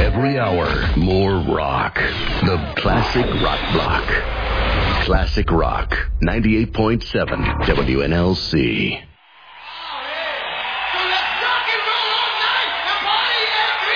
Every hour, more rock. The Classic Rock Block. Classic Rock, 98.7 WNLC.